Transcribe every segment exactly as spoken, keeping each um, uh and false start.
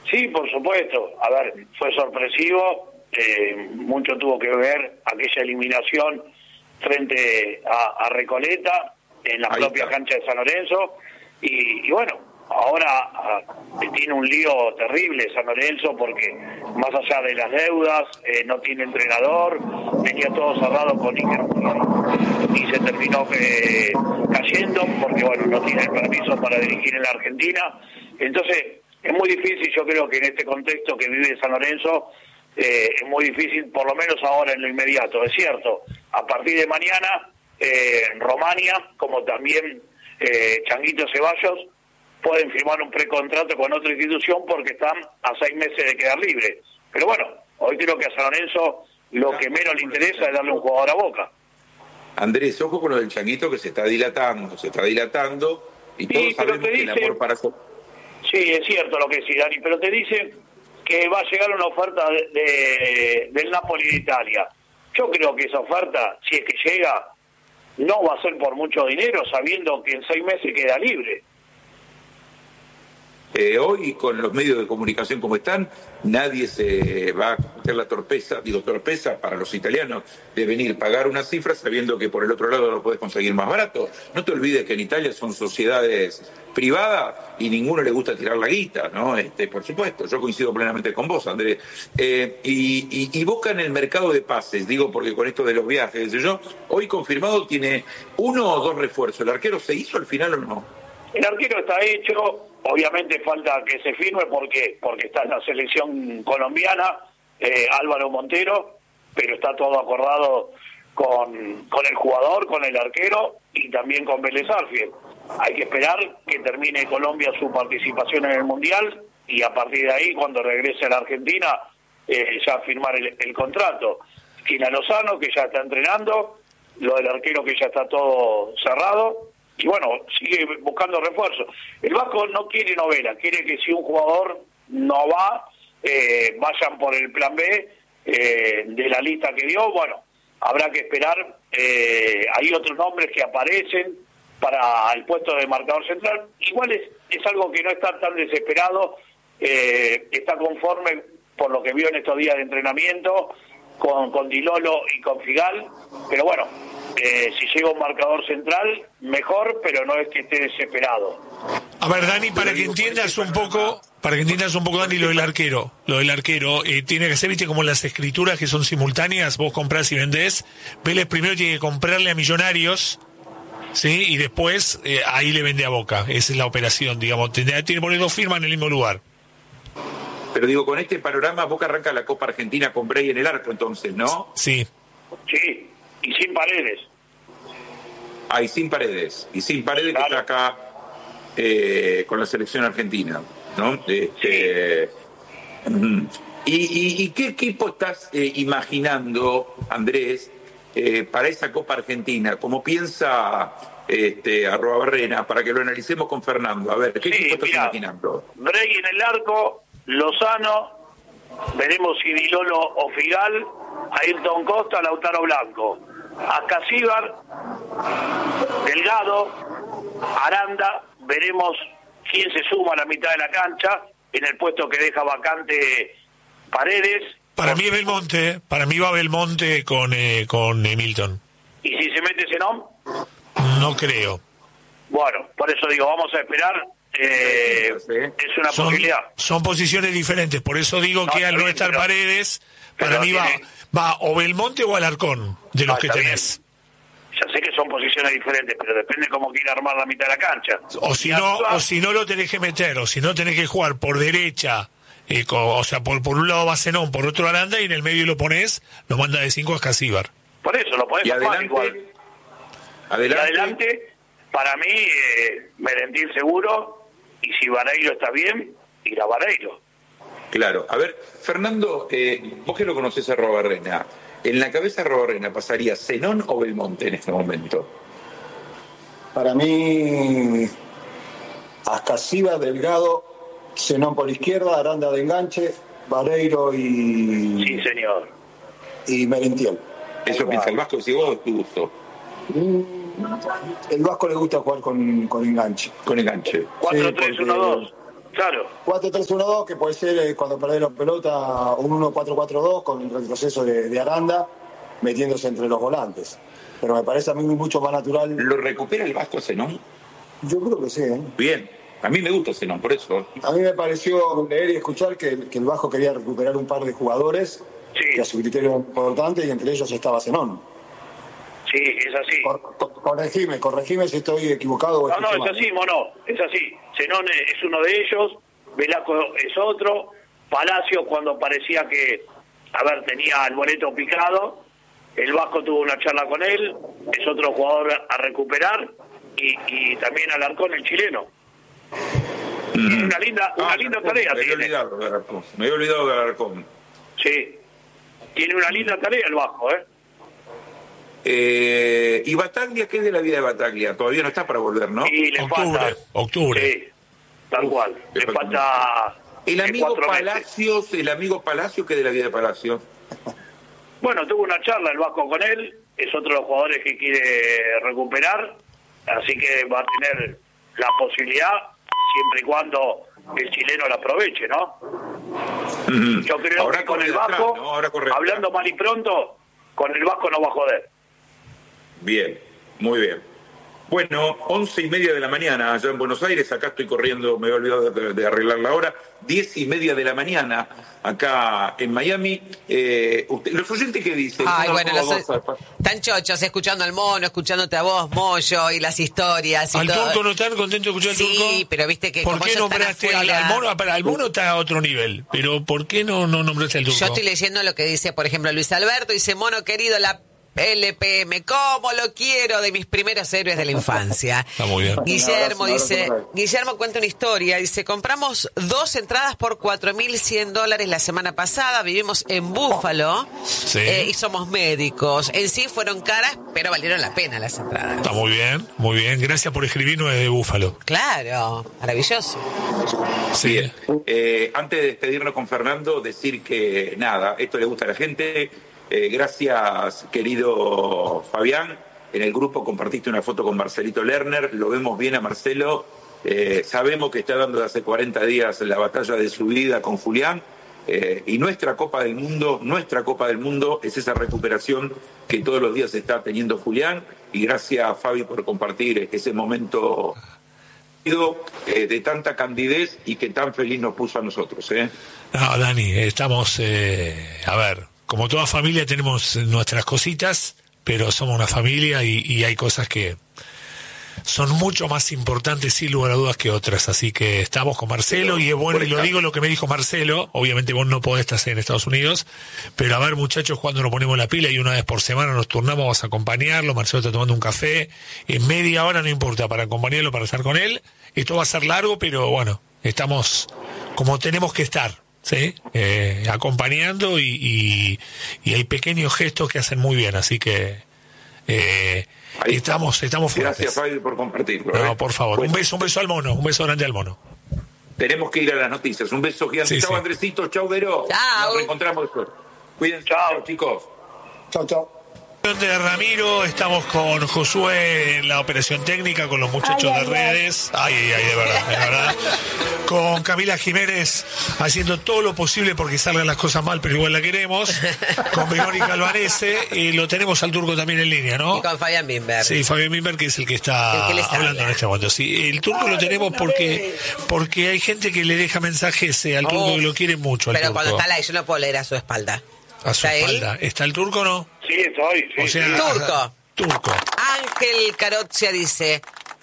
Sí, por supuesto. A ver, fue sorpresivo. Eh, mucho tuvo que ver aquella eliminación frente a, a Recoleta en la Ahí propia está. cancha de San Lorenzo. Y, y bueno, ahora a, tiene un lío terrible San Lorenzo porque más allá de las deudas, eh, no tiene entrenador, tenía todo cerrado con Iker y se terminó eh, cayendo porque bueno, no tiene el permiso para dirigir en la Argentina. Entonces es muy difícil, yo creo que en este contexto que vive San Lorenzo, eh, es muy difícil, por lo menos ahora en lo inmediato. Es cierto, a partir de mañana, eh, Romania, como también eh, Changuito Ceballos, pueden firmar un precontrato con otra institución porque están a seis meses de quedar libres. Pero bueno, hoy creo que a San Lorenzo lo que menos le interesa es darle un jugador a Boca. Andrés, ojo con lo del Changuito que se está dilatando, se está dilatando y sí, todos sabemos te que dice, el amor para... Sí, es cierto lo que sí, Dani, pero te dicen que va a llegar una oferta de, de, del Napoli de Italia. Yo creo que esa oferta, si es que llega, no va a ser por mucho dinero, sabiendo que en seis meses queda libre. Eh, hoy, con los medios de comunicación como están, nadie se va a cometer la torpeza, digo torpeza para los italianos, de venir a pagar una cifra sabiendo que por el otro lado lo puedes conseguir más barato. No te olvides que en Italia son sociedades privadas y ninguno le gusta tirar la guita, ¿no? Este, por supuesto, yo coincido plenamente con vos, Andrés. Eh, y, y, y Boca en el mercado de pases, digo porque con esto de los viajes, yo, hoy confirmado tiene uno o dos refuerzos. ¿El arquero se hizo al final o no? El arquero está hecho. Obviamente falta que se firme porque porque está en la selección colombiana, eh, Álvaro Montero, pero está todo acordado con, con el jugador, con el arquero y también con Vélez Arfield. Hay que esperar que termine Colombia su participación en el Mundial y a partir de ahí, cuando regrese a la Argentina, eh, ya firmar el, el contrato. Quina Lozano, que ya está entrenando, lo del arquero que ya está todo cerrado. Y bueno, sigue buscando refuerzos. El Vasco no quiere novela, quiere que si un jugador no va, eh, vayan por el plan B eh, de la lista que dio. Bueno, habrá que esperar. Eh, hay otros nombres que aparecen para el puesto de marcador central. Igual es, es algo que no está tan desesperado, eh, está conforme por lo que vio en estos días de entrenamiento con, con Di Lolo y con Figal, pero bueno, Eh, si llega un marcador central, mejor, pero no es que esté desesperado. A ver, Dani, para que entiendas un poco, para que entiendas un poco, Dani, lo del arquero, lo del arquero, eh, tiene que ser, viste, como las escrituras que son simultáneas, vos comprás y vendés. Vélez primero tiene que comprarle a Millonarios, sí, y después eh, ahí le vende a Boca. Esa es la operación, digamos, tiene que poner dos firmas en el mismo lugar. Pero digo, con este panorama, Boca arranca la Copa Argentina con Bray en el arco, entonces, ¿no? Sí. Sí. Y sin Paredes. Ah, y sin Paredes. Y sin Paredes, claro, que está acá eh, con la selección argentina, ¿no? Este, sí. y, y, ¿Y qué equipo estás eh, imaginando, Andrés, eh, para esa Copa Argentina? ¿Cómo piensa este, arroba Barrena? Para que lo analicemos con Fernando. A ver, ¿qué sí, equipo estás mirá, imaginando? Bray en el arco, Lozano, veremos si Di Lolo o Figal, Ayrton Costa, Lautaro Blanco, Ascasíbar, Delgado, Aranda, veremos quién se suma a la mitad de la cancha en el puesto que deja vacante Paredes. Para mí Belmonte, para mí va Belmonte con eh, con eh, Milton. ¿Y si se mete Zenón? No creo. Bueno, por eso digo, vamos a esperar. Eh, es una son, posibilidad. Son posiciones diferentes, por eso digo no, que al no estar pero, Paredes, para mí va, va o Belmonte o Alarcón, de los ah, que tenés. Bien. Ya sé que son posiciones diferentes, pero depende cómo quiera armar la mitad de la cancha. O si no, o si no lo tenés que meter, o si no tenés que jugar por derecha, eh, con, o sea, por, por un lado va Zenón, por otro Aranda, y en el medio lo ponés, lo manda de cinco a Escasíbar. Por eso, lo podés hacer igual. Adelante. Y adelante, para mí, eh, Merentiel seguro. Y si Vareiro está bien, irá Vareiro. Claro. A ver, Fernando, eh, vos que lo conocés a Robarrena, ¿en la cabeza de Robarrena pasaría Zenón o Belmonte en este momento? Para mí, Ascasíbar, Delgado, Zenón por izquierda, Aranda de enganche, Vareiro y... Sí, señor. Y Merentiel. Eso wow. Piensa el Vasco, si vos tu gusto. El Vasco le gusta jugar con, con enganche. Con enganche. cuatro tres uno dos. Claro. cuatro tres uno dos, que puede ser eh, cuando perdés la pelota, un uno cuatro cuatro dos con el retroceso de, de Aranda, metiéndose entre los volantes. Pero me parece a mí mucho más natural. ¿Lo recupera el Vasco Zenón? Yo creo que sí, ¿eh? Bien. A mí me gusta Zenón, por eso. A mí me pareció leer y escuchar que, que el Vasco quería recuperar un par de jugadores, Sí. que a su criterio era importante, y entre ellos estaba Zenón. Sí, es así. Cor- cor- corregime, corregime si estoy equivocado o No, no, escuché es mal. así, Mono, es así. Zenón es uno de ellos, Velasco es otro, Palacio cuando parecía que, a ver, tenía el boleto picado, el Vasco tuvo una charla con él, es otro jugador a recuperar, y, y también Alarcón, el chileno. Tiene una linda, una Ah, linda Alarcón, tarea me había tiene. olvidado de Alarcón. Me había olvidado de Alarcón. Sí, tiene una linda tarea el Vasco, ¿eh? Eh, ¿Y Bataglia? ¿Qué es de la vida de Bataglia? Todavía no está para volver, ¿no? Y le Octubre, falta... octubre. Sí, tal Uf, cual. qué Le falta. falta... El eh, amigo cuatro meses. Palacios, el amigo Palacio, ¿qué es de la vida de Palacios? Bueno, tuvo una charla el Vasco con él, es otro de los jugadores que quiere recuperar, así que va a tener la posibilidad, siempre y cuando el chileno la aproveche, ¿no? Yo creo Ahora que con corre el de atrás, Vasco, ¿no? Ahora corre de hablando atrás. mal y pronto, con el Vasco no va a joder. Bien, muy bien. Bueno, once y media de la mañana allá en Buenos Aires, acá estoy corriendo, me he olvidado de, de arreglar la hora, diez y media de la mañana acá en Miami. Eh, usted, ¿los oyentes qué dicen? Ay, Uno, bueno, dos, los, dos, tan chochos, escuchando al mono, escuchándote a vos, Moyo, y las historias y ¿Al todo. turco no están contentos de escuchar al turco? Sí, pero viste que ¿Por como qué ellos están nombraste al, afuera- al mono? Para, el mono está a otro nivel, pero ¿por qué no, no nombraste al turco? Yo estoy leyendo lo que dice, por ejemplo, Luis Alberto, dice, mono querido, la L P M, ¿cómo lo quiero? De mis primeros héroes de la infancia. Está muy bien. Guillermo Un abrazo, un dice, abrazo. Guillermo cuenta una historia, dice, compramos dos entradas por cuatro mil cien dólares la semana pasada, vivimos en Búfalo Sí. eh, y somos médicos. En sí fueron caras, pero valieron la pena las entradas. Está muy bien, muy bien. Gracias por escribirnos desde Búfalo. Claro, maravilloso. Sí. Bien. Eh, antes de despedirnos con Fernando, decir que nada, esto le gusta a la gente. Eh, gracias, querido Fabián. En el grupo compartiste una foto con Marcelito Lerner. Lo vemos bien a Marcelo. Eh, sabemos que está dando hace cuarenta días la batalla de su vida con Julián. Eh, y nuestra Copa del Mundo, nuestra Copa del Mundo es esa recuperación que todos los días está teniendo Julián. Y gracias, Fabi, por compartir ese momento eh, de tanta candidez y que tan feliz nos puso a nosotros. ¿eh? No, Dani, estamos, eh, a ver, como toda familia tenemos nuestras cositas, pero somos una familia y, y hay cosas que son mucho más importantes, sin lugar a dudas, que otras. Así que estamos con Marcelo y es bueno, y lo digo lo que me dijo Marcelo, obviamente vos no podés estar en Estados Unidos, pero a ver, muchachos, cuando nos ponemos la pila y una vez por semana nos turnamos, vas a acompañarlo, Marcelo está tomando un café, en media hora no importa, para acompañarlo, para estar con él. Esto va a ser largo, pero bueno, estamos como tenemos que estar, ¿sí? Eh, acompañando y, y, y hay pequeños gestos que hacen muy bien, así que eh, Ahí estamos, estamos fuertes. Gracias, Fabi, por compartirlo. No, ¿eh? por favor, Bueno, un beso, un beso al mono, un beso grande al mono. tenemos que ir a las noticias. Un beso gigante. Sí, chau, sí. Andresito. Chau, Vero. Chau. Nos reencontramos después. Cuídense, Chau. chicos. Chao, chao. De Ramiro, estamos con Josué en la operación técnica, con los muchachos de redes, ay, ay, ay, de verdad, de verdad, con Camila Jiménez haciendo todo lo posible porque salgan las cosas mal, pero igual la queremos, con Verónica Albanese, y lo tenemos al turco también en línea, ¿no? Y con Fabián Bimber. Sí, Fabián Mimber, que es el que está El que les hablando habla. en este momento. Sí, el turco lo tenemos porque porque hay gente que le deja mensajes eh, al turco Oh, que lo quiere mucho. Al Pero turco. cuando está ahí, yo no puedo leer a su espalda. A su ¿Está él? espalda. ¿Está el turco o no? Sí, estoy. Sí, O sea, sí. Turco. Turco. Ángel Carozia dice,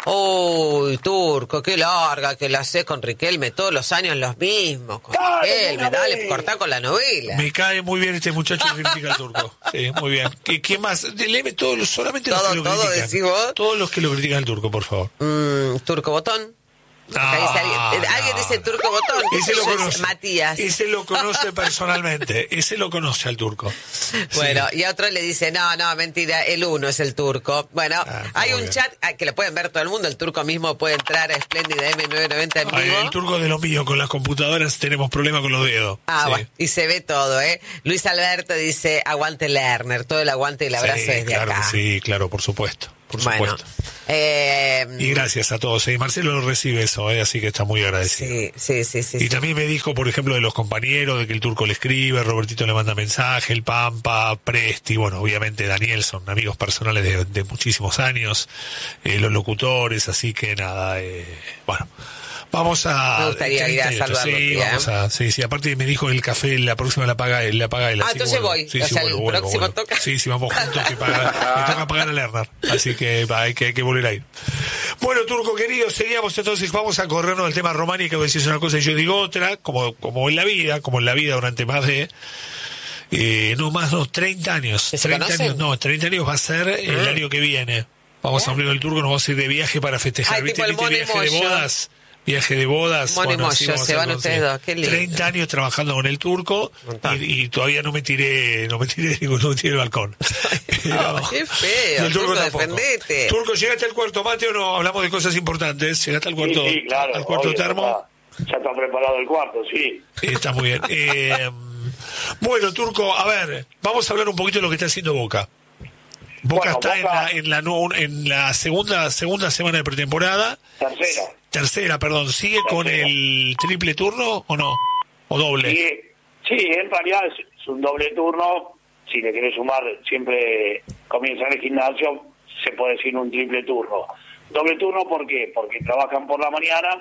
uy, Turco, qué larga que la sé con Riquelme, todos los años los mismos. Con Riquelme, dale, cortá con la novela. Me cae muy bien este muchacho que critica al turco. Sí, muy bien. ¿Qué, ¿Quién más? Léeme todos los, solamente los Todo, que lo todo, critican. decís vos. Todos los que lo critican al turco, por favor. Mm, Turco Botón. Acá dice alguien, eh, alguien dice Turco Botón. Ese lo Eso es conoce. Matías. Ese lo conoce personalmente. Ese lo conoce al turco. Bueno, Sí. y a otro le dice, no, no, mentira, el uno es el turco. Bueno, Ah, está hay muy un bien. chat ah, que lo pueden ver todo el mundo. El turco mismo puede entrar a Espléndida M novecientos noventa en Ay, vivo. el turco de lo mío, con las computadoras tenemos problemas con los dedos. Ah, Sí. bueno, y se ve todo, ¿eh? Luis Alberto dice, aguante Lerner, todo el aguante y el abrazo Sí, desde claro acá. que sí, claro, por supuesto. por Bueno, supuesto. Eh, Y gracias a todos. Y Marcelo lo recibe eso, eh, así que está muy agradecido. sí, sí, sí, sí. Y sí. también me dijo, por ejemplo, de los compañeros, de que el Turco le escribe, Robertito le manda mensaje, el Pampa, Presti, bueno, obviamente Daniel, son amigos personales de, de muchísimos años, eh, los locutores, así que nada, eh, bueno. Vamos a... Me gustaría ir a treinta, saludarlo, sí, tía, vamos ¿eh? a, sí, sí, aparte me dijo el café, la próxima la paga él, la paga él. Ah, así que entonces vuelvo. voy. Sí, O sí, sea, vuelvo, el vuelvo, próximo vuelvo. toca. Sí, sí, vamos juntos, que paga, me toca pagar a Lerner, así que hay que, hay que volver a ir. Bueno, Turco querido, seguíamos entonces, vamos a corrernos del tema Romani, que a veces es una cosa y yo digo otra, como, como en la vida, como en la vida durante más de... Eh, no más, no, treinta años. ¿Que se treinta conocen? años, no, treinta años va a ser el Ah. año que viene. Vamos a abrir el Turco, nos vamos a ir de viaje para festejar. Ay, ¿Viste, tipo el viste Mono y viaje de Moyo. bodas? Viaje de bodas. Mono y bueno, así Moyo, vamos se a van hacer, ustedes sí. dos, qué lindo. treinta años trabajando con el Turco Montón. y, y todavía no me tiré, no me tiré, digo, no me tiré el balcón. no, qué feo, Y el Turco Turco, tampoco. defendete. Turco, ¿llegaste al cuarto mate o no? Hablamos de cosas importantes. ¿Llegaste al cuarto, Sí, sí, claro. al cuarto obvio, termo? Ya está, ya está preparado el cuarto, sí. Está muy bien. Eh, bueno, Turco, a ver, vamos a hablar un poquito de lo que está haciendo Boca. Boca Bueno, está Boca- en la, en la, no- en la segunda segunda semana de pretemporada. Tercera. Tercera, perdón. ¿Sigue con Tercera. el triple turno o no? ¿O doble? Sí, sí, en realidad es, es un doble turno. Si le querés sumar, siempre comienza en el gimnasio, se puede decir un triple turno. Doble turno, ¿por qué? Porque trabajan por la mañana,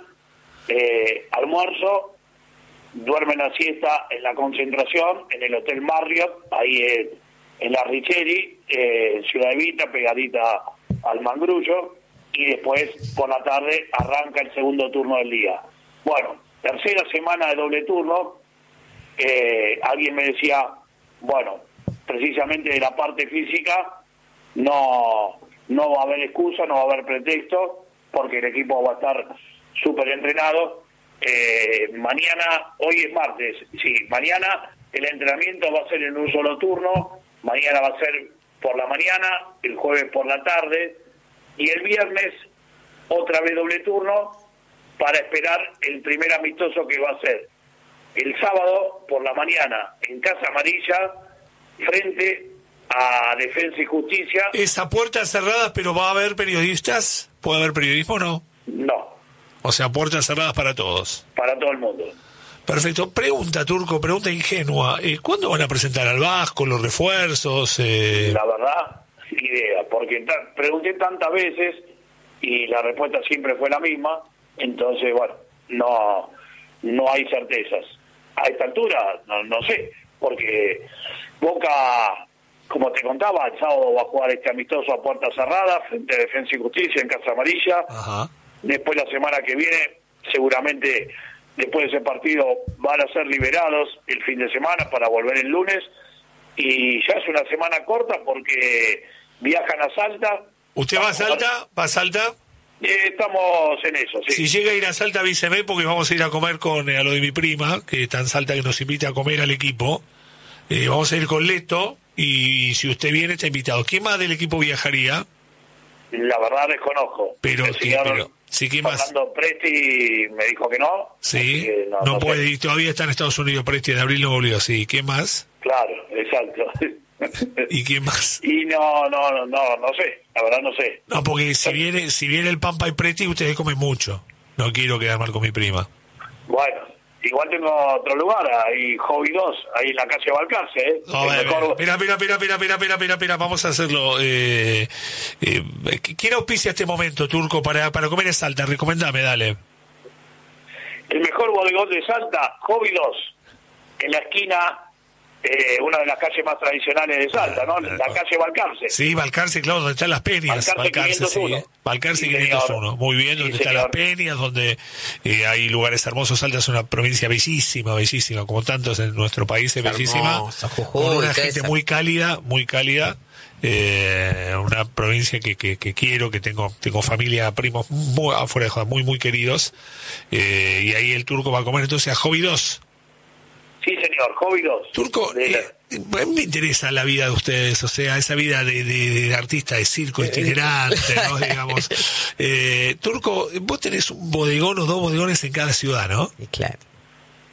eh, almuerzo, duermen la siesta en la concentración, en el Hotel Marriott, ahí en, en la Richeri, eh, en Ciudad Evita, pegadita al Mangrullo, y después por la tarde arranca el segundo turno del día. Bueno, tercera semana de doble turno, eh, alguien me decía, bueno, precisamente de la parte física no, no va a haber excusa, no va a haber pretexto, porque el equipo va a estar súper entrenado. Eh, mañana, hoy es martes, sí, mañana el entrenamiento va a ser en un solo turno, mañana va a ser por la mañana, el jueves por la tarde, y el viernes otra vez doble turno para esperar el primer amistoso que va a ser el sábado por la mañana en Casa Amarilla frente a Defensa y Justicia. Esa puerta cerrada, pero ¿va a haber periodistas? ¿Puede haber periodismo o no? No, O sea, puertas cerradas para todos. para todo el mundo. Perfecto. Pregunta, Turco, pregunta ingenua. Eh, ¿Cuándo van a presentar al Vasco, los refuerzos? Eh... La verdad, ni idea, porque ta- pregunté tantas veces y la respuesta siempre fue la misma, entonces, bueno, no no hay certezas. A esta altura, no, no sé, porque Boca, como te contaba, el sábado va a jugar este amistoso a puerta cerrada frente a Defensa y Justicia en Casa Amarilla. Ajá. Después la semana que viene, seguramente después de ese partido van a ser liberados el fin de semana para volver el lunes. Y ya es una semana corta porque viajan a Salta. ¿Usted va a Salta? ¿Va a Salta? Eh, estamos en eso, sí. Si llega a ir a Salta, avíseme porque vamos a ir a comer con eh, a lo de mi prima, que está en Salta, que nos invita a comer al equipo. Eh, vamos a ir con Leto y si usted viene está invitado. ¿Quién más del equipo viajaría? La verdad desconozco. Pero, el ¿qué- señor pero sí, ¿quién más? Fernando Presti me dijo que no. Sí, así que no, no sé. puede ir, todavía está en Estados Unidos, Presti de abril no volvió, sí. ¿Quién más? Claro, exacto. ¿Y quién más? Y no, no, no, no, no sé, la verdad no sé. No, porque si viene, si viene el Pampa y Presti, ustedes comen mucho. No quiero quedar mal con mi prima. Bueno, igual tengo otro lugar, ahí Hobby dos, ahí en la calle Balcarce, ¿eh? No, El eh, mejor- mira, mira, mira, mira, mira, mira, mira, mira, vamos a hacerlo. Eh, eh, ¿Quién auspicia este momento, Turco, para, para comer en Salta? Recomendame, dale. El mejor bodegón de Salta, Hobby dos, en la esquina, eh, una de las calles más tradicionales de Salta, ¿no? La calle Balcarce. Sí, Balcarce, claro, donde están las peñas. Balcarce Balcarce, sí. quinientos uno. Balcarce Sí, quinientos señor. uno. Muy bien, Sí, donde están señor. las peñas, donde eh, hay lugares hermosos. Salta es una provincia bellísima, bellísima, como tantos en nuestro país, es bellísima. Hermosa, Jujuy, Con una toda gente esa. muy cálida, muy cálida. Eh, una provincia que, que, que quiero, que tengo tengo familia, primos muy, afuera de joda, muy, muy queridos. Eh, y ahí el Turco va a comer entonces a Hobby dos. Sí, señor, Hobby dos. Turco, De la- eh, a mí me interesa la vida de ustedes, o sea, esa vida de, de, de artista de circo itinerante, ¿no? Digamos. Eh, Turco, vos tenés un bodegón o dos bodegones en cada ciudad, ¿no? Y claro.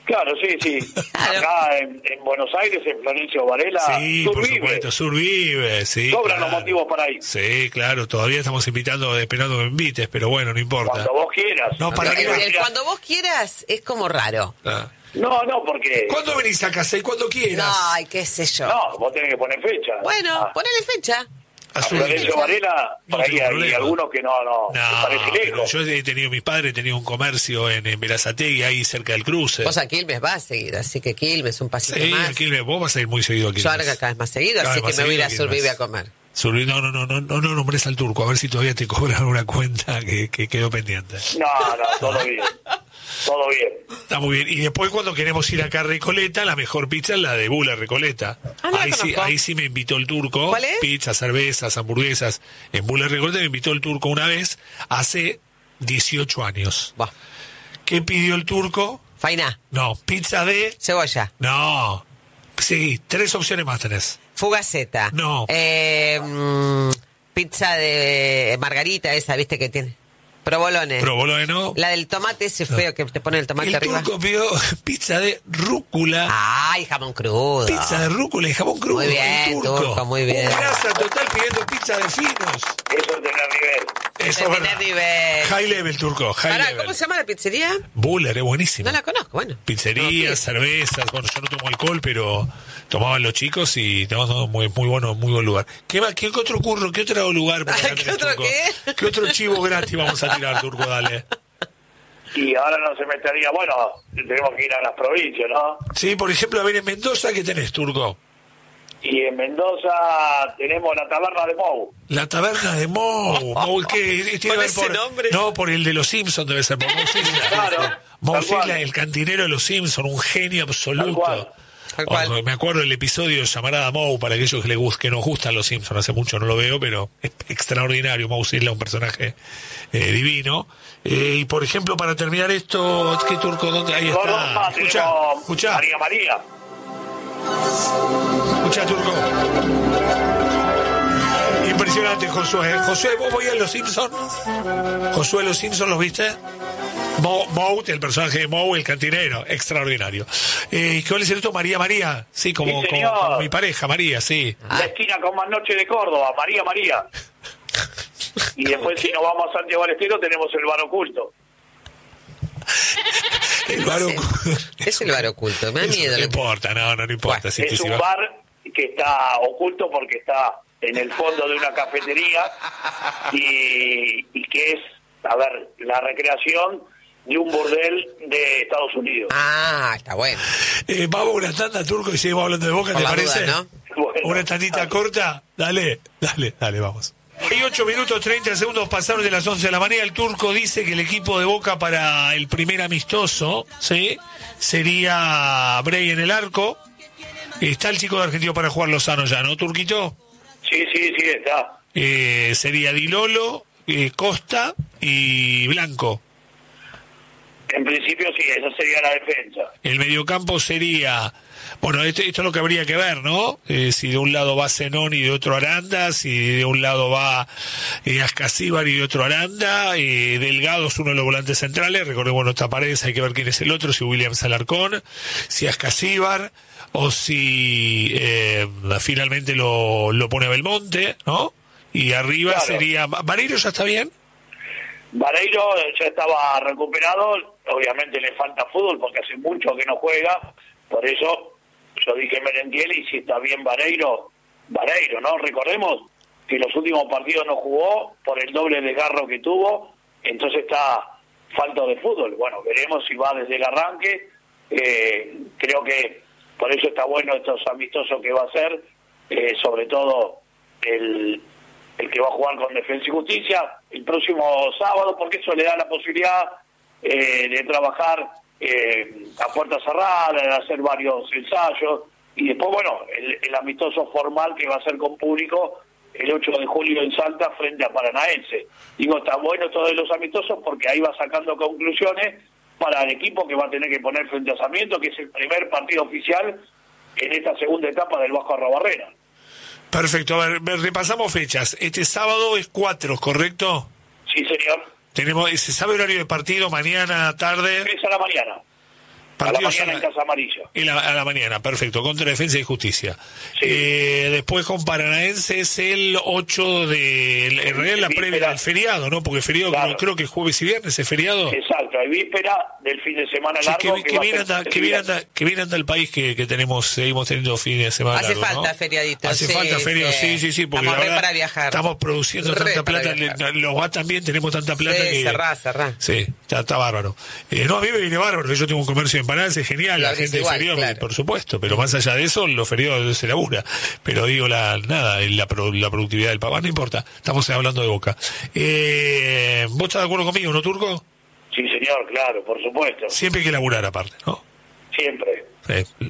Claro, sí, sí. Claro. Acá en, en Buenos Aires, en Florencio Varela, Sí, por Survive. supuesto, Survive, sí. Sobran claro. los motivos para ir. Sí, claro, todavía estamos invitando, esperando que me invites, pero bueno, no importa. Cuando vos quieras. No, para El- mí no. el cuando vos quieras es como raro. Ah. No, no, porque... ¿Cuándo venís a casa y cuando quieras? Ay, qué sé yo. No, vos tenés que poner fecha. Bueno, Ah, ponele fecha. A a Survive. Florencio Varela, No por ahí tengo hay problema. algunos que no, no, me No, parece pero lejos. yo he tenido, mis padres tenían un comercio en, en Berazategui, ahí cerca del cruce. Vos a Quilmes vas seguido, así que Quilmes un pasito Sí, más. aquí vos vas a ir muy seguido aquí. Yo ahora que cada vez más seguido, Cada así vez que más me voy a ir a seguido, Survive Quilmes. a comer. Survive, no, no, no, no, no, no nombres al turco, a ver si todavía te cobran una cuenta que, que quedó pendiente. No, no, todo bien. Todo bien. Está muy bien. Y después cuando queremos ir acá a Recoleta, la mejor pizza es la de Bula Recoleta. Ah, no la ahí, sí, conozco. ahí sí me invitó el turco. ¿Cuál es? Pizza, cervezas, hamburguesas. En Bula Recoleta me invitó el turco una vez hace dieciocho años. Buah. ¿Qué pidió el turco? Faina, No, pizza de... cebolla, No. Sí, tres opciones más tenés. fugaceta. No. Eh, mm, pizza de margarita esa, ¿viste que tiene? Provolone. Provolone, ¿no? La del tomate ese feo que te pone el tomate El arriba. turco pidió pizza de rúcula. Ay, jamón crudo. Pizza de rúcula y jabón crudo. Muy bien, el turco. turco, muy bien. Un grasa total pidiendo pizza de finos. Eso es tener nivel. Eso De es tener verdad. nivel. High level, turco. High Pará, level. ¿cómo se llama la pizzería? Buller, es buenísimo. No la conozco, bueno. Pizzerías, cervezas. Bueno, yo no tomo alcohol, pero tomaban los chicos y no, no, muy, muy bueno, muy buen lugar. ¿Qué, va- qué otro curro? ¿Qué otro lugar? por acá ¿Qué tenés, otro turco? qué? ¿Qué otro chivo gratis vamos a tirar, turco? Dale. Y ahora no se metería, bueno, tenemos que ir a las provincias, ¿no? Sí, por ejemplo, a ver, en Mendoza, ¿qué tenés, turco? Y en Mendoza tenemos la taberna de Mou. La taberna de Moe. Moe, ¿qué? Tiene que Con ver ese por, nombre. No, por el de los Simpsons debe ser. Por Moe Sisla. Claro, Moe tal cual. Sisla, el cantinero de los Simpsons, un genio absoluto. Tal cual. Tal cual. Ojo, me acuerdo del episodio de Llamarada Moe, para aquellos que, le gust- que nos gustan los Simpsons. Hace mucho no lo veo, pero es extraordinario. Moe Sisla, un personaje eh, divino. Eh, y por ejemplo, para terminar esto, ¿qué turco? ¿Dónde? Ahí Por está. Roma Escuchá, tenemos escuchá, María María. escuchá, turco. Impresionante, Josué. Josué, ¿vos veías los Simpsons? Josué, los Simpsons, ¿los viste? Mo, Moe, el personaje de Moe, el cantinero, extraordinario. Eh, ¿Cuál es el otro? María María, sí, como, Sí, como, señor. como mi pareja, María, sí. La esquina con más noche de Córdoba, María María. Y después si nos vamos a Santiago del Estero tenemos el bar oculto. El bar Sí. oculto. Es el bar oculto, me da Eso miedo. No lo- importa, no, no, no importa. Bueno, si te- Es si un va- bar que está oculto porque está en el fondo de una cafetería y, y que es, a ver, la recreación de un burdel de Estados Unidos. Ah, está bueno. Eh, vamos a una tanda, turco, y seguimos hablando de Boca, Por ¿te la parece? duda, ¿no? Bueno, Una tandita dale. corta, dale, dale, dale, vamos. Hay ocho minutos treinta segundos pasaron de las once de la mañana. El turco dice que el equipo de Boca para el primer amistoso, ¿sí? Sería Bray en el arco. Está el chico de Argentino para jugar Lozano ya, ¿no, Turquito? Sí, sí, sí, está. Eh, sería Dilolo, eh, Costa y Blanco. En principio sí, esa sería la defensa. El mediocampo sería... Bueno, esto, esto es lo que habría que ver, ¿no? Eh, si de un lado va Zenón y de otro Aranda, si de un lado va eh, Ascasíbar y de otro Aranda, eh, Delgado es uno de los volantes centrales, recordemos nuestra pared, hay que ver quién es el otro, si Williams Alarcón, si Ascasíbar, o si eh, finalmente lo, lo pone Belmonte, ¿no? Y arriba Claro. sería... ¿Vareiro ya está bien? Vareiro ya estaba recuperado, obviamente le falta fútbol porque hace mucho que no juega, por eso yo dije Merentiel y si está bien Vareiro, Vareiro, ¿no? Recordemos que los últimos partidos no jugó por el doble desgarro que tuvo, entonces está falto de fútbol. Bueno, veremos si va desde el arranque, eh, creo que por eso está bueno estos amistosos que va a hacer, eh, sobre todo el, el que va a jugar con Defensa y Justicia el próximo sábado, porque eso le da la posibilidad eh, de trabajar eh, a puerta cerrada, de hacer varios ensayos, y después, bueno, el, el amistoso formal que va a ser con público el ocho de julio en Salta frente a Paranaense. Digo, está bueno esto de los amistosos porque ahí va sacando conclusiones para el equipo que va a tener que poner frente a Sarmiento, que es el primer partido oficial en esta segunda etapa del Vasco Arrobarrena. Perfecto, a ver, repasamos fechas. Este sábado es cuatro, ¿correcto? Sí, señor. Tenemos, ¿se sabe horario de partido? Mañana, tarde. Es a la mañana. a la mañana en Casa Amarilla. En la, a la mañana, perfecto, contra Defensa y Justicia. Sí. Eh, después con Paranaense es el ocho de... En realidad la previa del feriado, ¿no? Porque feriado claro. creo, creo que jueves y viernes es feriado. Exacto, hay víspera del fin de semana sí, largo. Que, que, que, bien anda, que, bien anda, que bien anda el país que, que tenemos, seguimos teniendo fines de semana Hace largo, falta ¿no? feriadito. Hace sí, falta feriado, sí, sí, sí. Porque estamos la verdad, para viajar. Estamos produciendo re tanta plata, le, los va también, tenemos tanta plata sí, que... cerrá, cerrá. Sí, está, está bárbaro. Eh, no, a mí me viene bárbaro, que yo tengo un comercio de empanadas, es genial, la gente igual, de feriado, claro. por supuesto, pero más allá de eso, los feriados se labura. Pero digo, la nada, la, la productividad del papá, no importa, estamos hablando de Boca. Eh, ¿Vos estás de acuerdo conmigo, no, Turco? Sí, señor, claro, por supuesto. Siempre hay que laburar aparte, ¿no? Siempre. Sí.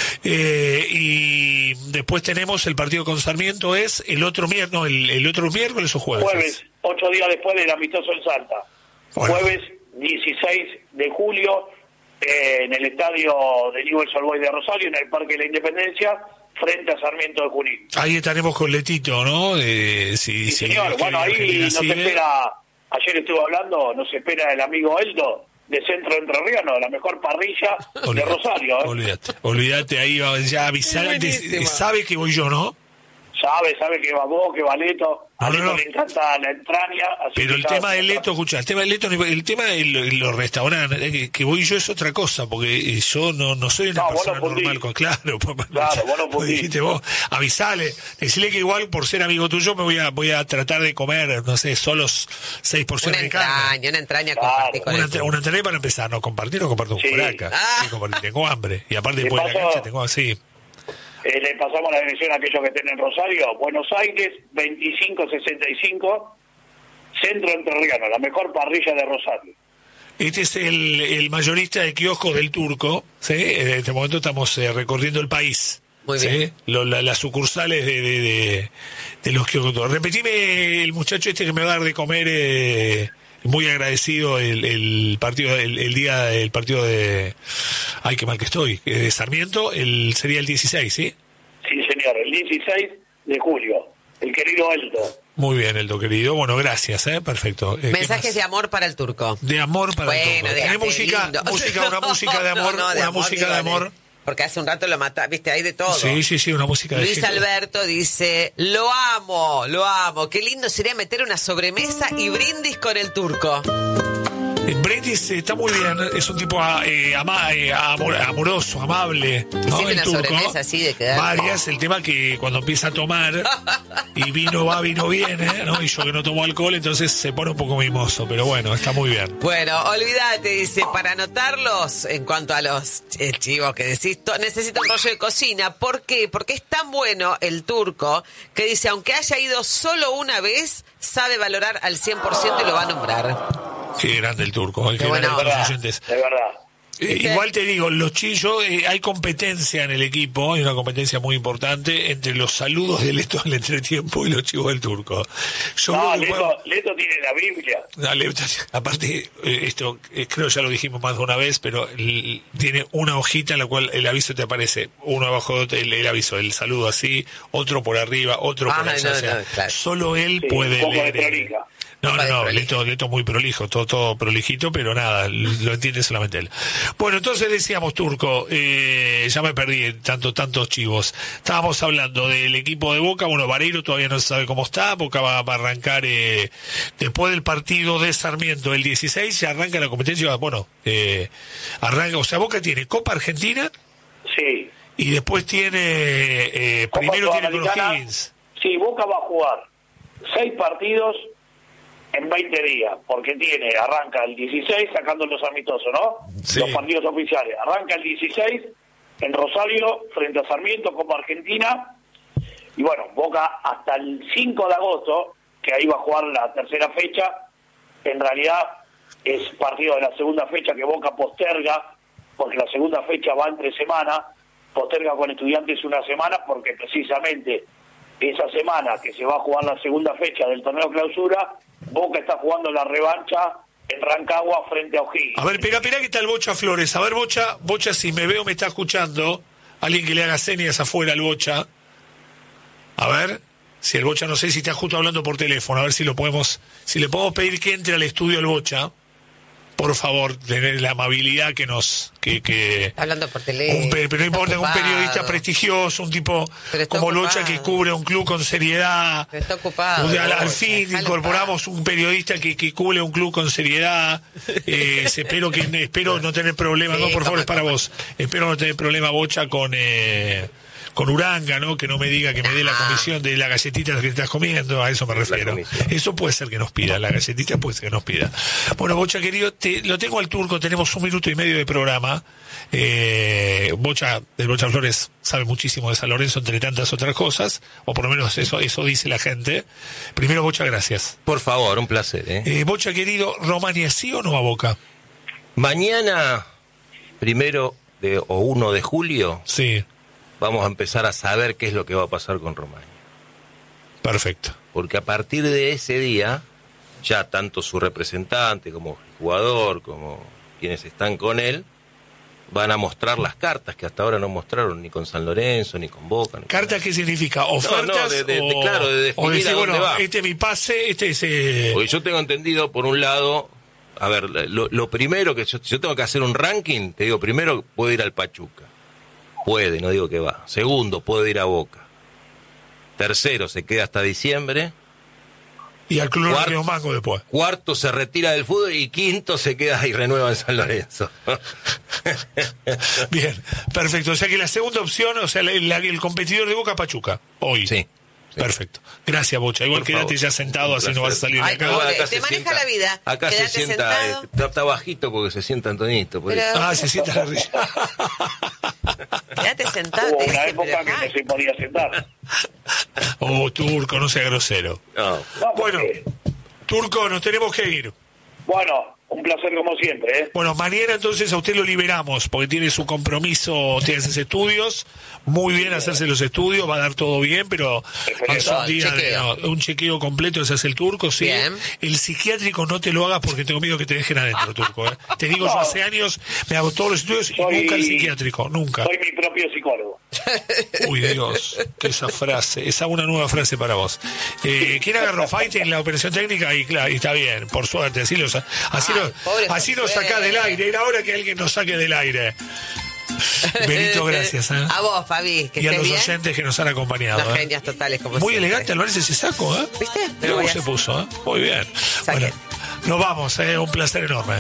Eh, y después tenemos el partido con Sarmiento, es el otro miércoles, no, el, el otro miércoles o jueves. Jueves, ocho días después del amistoso en Salta. Bueno. Jueves dieciséis de julio, eh, en el estadio de Newell's Old Boys de Rosario, en el Parque de la Independencia, frente a Sarmiento de Junín. Ahí estaremos con Letito, ¿no? Eh, sí, sí, señor. Sí, bueno, ahí nos sigue. espera, ayer estuve hablando, nos espera el amigo Eldo, de Centro Entrerriano, la mejor parrilla olvidate, de Rosario. ¿eh? Olvídate, olvídate, ahí va, ya avisar, sabe que voy yo, ¿no? Sabe, sabe que va vos, que va Leto. A Leto no, no. le encanta la entraña. Así pero el tema de Leto, escucha, el tema de Leto, el tema de los restaurantes, que, que voy yo es otra cosa, porque yo no, no soy una no, persona normal. Con, claro, claro, vos no dijiste vos, avisale, decirle que igual por ser amigo tuyo me voy a voy a tratar de comer, no sé, solo seis porciones una de carne. Entraña, una entraña compartir claro. Una, entra, una entraña para empezar, no compartir, no comparto sí. con Curaca. Ah. Sí, tengo hambre, y aparte después de la cancha tengo así. Eh, le pasamos la dirección a aquellos que estén en Rosario, Buenos Aires, veinticinco sesenta y cinco, Centro Entrerriano, la mejor parrilla de Rosario. Este es el, el mayorista de kioscos del Turco, ¿sí? En este momento estamos eh, recorriendo el país. Muy ¿sí? bien. Lo, la, las sucursales de, de, de, de los kioscos. Repetime el muchacho este que me va a dar de comer... Eh, muy agradecido el, el partido el, el día el partido de ay qué mal que estoy de Sarmiento, el sería el dieciséis, ¿sí? Sí, señor, el dieciséis de julio, el querido Eldo. Muy bien, Eldo querido, bueno, gracias, eh, perfecto. Eh, mensajes de amor para el Turco. De amor para bueno, el Turco. Tiene música, música, una música de amor, no, no, de una amor, música de amor. Porque hace un rato lo mata, viste, hay de todo. Sí, sí, sí, una música de Luis gente. Alberto dice, lo amo, lo amo. Qué lindo sería meter una sobremesa y brindis con el Turco. El brindis eh, está muy bien, es un tipo eh, ama, eh, amor, amoroso, amable, ¿no? Sí, el una turco. sobremesa así de quedar. Varias, el tema que cuando empieza a tomar y vino va, vino viene, ¿no? Y yo que no tomo alcohol, entonces se pone un poco mimoso, pero bueno, está muy bien. Bueno, olvídate, dice, para anotarlos, en cuanto a los eh, chivos que decís, to, necesito un rollo de cocina. ¿Por qué? Porque es tan bueno el Turco que dice, aunque haya ido solo una vez, sabe valorar al cien por ciento y lo va a nombrar. Qué grande el Turco, qué, qué grande bueno, los oyentes. De verdad. Eh, igual te digo, los chillos, eh, hay competencia en el equipo, hay una competencia muy importante entre los saludos de Leto al entretiempo y los chivos del Turco. Yo no, Leto, puedo... Leto tiene la Biblia. No, Leto, aparte, eh, esto eh, creo ya lo dijimos más de una vez, pero el, tiene una hojita en la cual el aviso te aparece, uno abajo el, el aviso, el saludo así, otro por arriba, otro ah, por allá. No, o sea, no, claro. Solo él sí, puede leer. No, no, no, Leto, Leto muy prolijo, todo, todo prolijito, pero nada, lo entiende solamente él. Bueno, entonces decíamos, Turco, eh, ya me perdí en tanto, tantos chivos. Estábamos hablando del equipo de Boca, bueno, Vareiro todavía no se sabe cómo está, Boca va, va a arrancar eh, después del partido de Sarmiento, el dieciséis, ya arranca la competencia, bueno, eh, arranca, o sea, Boca tiene Copa Argentina, sí, y después tiene, eh, primero tiene con los Higgins. Sí, Boca va a jugar seis partidos en veinte días, porque tiene, arranca el dieciséis sacando los amistosos, ¿no? Sí. Los partidos oficiales. Arranca el dieciséis en Rosario, frente a Sarmiento, Copa Argentina, y bueno, Boca hasta el cinco de agosto, que ahí va a jugar la tercera fecha, en realidad es partido de la segunda fecha que Boca posterga, porque la segunda fecha va entre semana, posterga con Estudiantes una semana, porque precisamente esa semana que se va a jugar la segunda fecha del torneo clausura, Boca está jugando la revancha en Rancagua frente a O'Higgins. A ver, espera, espera que está el Bocha Flores. A ver, Bocha, Bocha, si me veo, me está escuchando. Alguien que le haga señas afuera al Bocha. A ver, si el Bocha, no sé si está justo hablando por teléfono, a ver si lo podemos, si le podemos pedir que entre al estudio al Bocha. por favor, tener la amabilidad que nos... que, que Hablando por teléfono. un, Pero no importa, ocupado. un periodista prestigioso, un tipo como ocupado. Locha que cubre un club con seriedad. Pero está ocupado. Al, al Locha, fin déjalo incorporamos un periodista que, que cubre un club con seriedad. Eh, espero que espero no tener problemas, Sí, no, por favor, toma, es para toma. vos. Espero no tener problema, Bocha, con... Eh, con Uranga, ¿no? Que no me diga que me dé la comisión de la galletita que estás comiendo, a eso me refiero. Eso puede ser que nos pida, la galletita puede ser que nos pida. Bueno, Bocha querido, te, lo tengo al turco, tenemos un minuto y medio de programa. Eh, Bocha, del Bocha Flores, sabe muchísimo de San Lorenzo, entre tantas otras cosas, o por lo menos eso, eso dice la gente. Primero, Bocha, gracias. Por favor, un placer. ¿eh? Eh, Bocha querido, ¿Romania sí o no a Boca? Mañana, primero de, o uno de julio, Sí. vamos a empezar a saber qué es lo que va a pasar con Romagnoli. Perfecto. Porque a partir de ese día, ya tanto su representante como el jugador, como quienes están con él, van a mostrar las cartas que hasta ahora no mostraron ni con San Lorenzo, ni con Boca. Ni ¿Carta qué significa? ¿Ofertas? No, no, de- de- o, de- claro, de definir o decir, a dónde bueno, va. este es mi pase, este es... Eh... Porque yo tengo entendido, por un lado, a ver, lo, lo primero que yo, si yo tengo que hacer un ranking, te digo, primero puedo ir al Pachuca. Puede, no digo que va. Segundo, puede ir a Boca. Tercero, se queda hasta diciembre. Y al club Cuarto- Río Mango después. Cuarto, se retira del fútbol. Y quinto, se queda y renueva en San Lorenzo. Bien, perfecto. O sea que la segunda opción, o sea, la- la- el competidor de Boca, Pachuca, hoy. Sí. Perfecto. Gracias, Bocha. Igual Por quédate favor. ya sentado, Un así no placer. vas a salir de Ay, acá. no, Acá te se maneja sienta- la vida. Acá se Quédate sienta, sentado. eh, está, está bajito porque se sienta Antonito. Por Pero- eso. Ah, se sienta la risa. Quédate sentado. Hubo te una dice, época pero, que ay, no se podía sentar. Oh, Turco, no sea grosero. No. No, Bueno, porque- Turco, nos tenemos que ir. Bueno, un placer como siempre, ¿eh? Bueno, mañana entonces a usted lo liberamos porque tiene su compromiso, tiene sus estudios, muy bien hacerse los estudios, va a dar todo bien, pero es un Todo, día de, chequeo. no, un chequeo completo, ese es el Turco, sí. Bien. El psiquiátrico no te lo hagas porque tengo miedo que te dejen adentro, Turco. ¿eh? Te digo, yo hace años me hago todos los estudios y Soy- nunca el psiquiátrico, nunca. Soy mi propio psicólogo. Uy, Dios, que esa frase, esa una nueva frase para vos. Eh, ¿Quién agarró fight en la operación técnica? Y claro, y está bien, por suerte, así lo, sa- así Ay, lo, pobre así lo Josué. sacás del aire. Era hora que alguien nos saque del aire. Benito, gracias. ¿eh? A vos, Fabi, que Y a estés los bien. oyentes que nos han acompañado. Unos ¿eh? genios totales, como Muy siempre. elegante al verse ese saco, ¿eh? ¿Viste? Mira Pero cómo voy a- se puso, ¿eh? Muy bien. Saque. Bueno, nos vamos, ¿eh? Un placer enorme.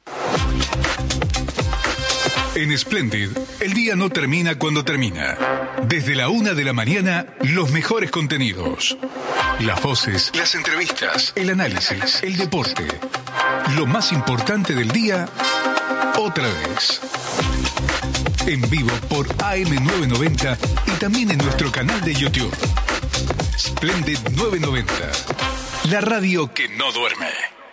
En Splendid, el día no termina cuando termina. Desde la una de la mañana, los mejores contenidos. Las voces, las entrevistas, el análisis, el deporte. Lo más importante del día, otra vez. En vivo por A M novecientos noventa y también en nuestro canal de YouTube. Splendid novecientos noventa. La radio que no duerme.